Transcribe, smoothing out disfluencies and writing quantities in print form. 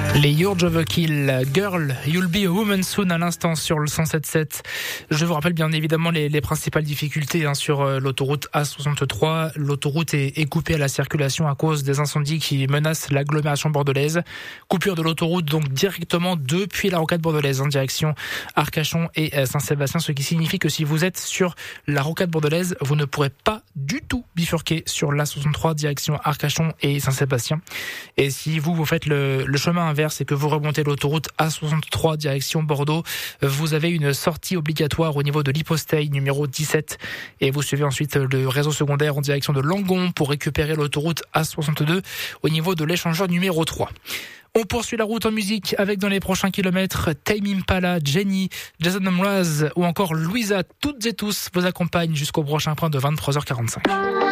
Les Urge Overkill, Girl, You'll Be a Woman Soon à l'instant sur le 107.7. Je vous rappelle bien évidemment les principales difficultés sur l'autoroute A63. L'autoroute est coupée à la circulation à cause des incendies qui menacent l'agglomération bordelaise. Coupure de l'autoroute donc directement depuis la rocade bordelaise en direction Arcachon et Saint-Sébastien, ce qui signifie que si vous êtes sur la rocade bordelaise, vous ne pourrez pas du tout bifurquer sur l'A63 direction Arcachon et Saint-Sébastien. Et si vous faites le chemin inverse et que vous remontez l'autoroute A63 direction Bordeaux, vous avez une sortie obligatoire au niveau de l'Hyposteil numéro 17 et vous suivez ensuite le réseau secondaire en direction de Langon pour récupérer l'autoroute A62 au niveau de l'échangeur numéro 3. On poursuit la route en musique avec dans les prochains kilomètres Tame Impala, Jenny, Jason Mraz ou encore Louisa. Toutes et tous vous accompagnent jusqu'au prochain point de 23h45.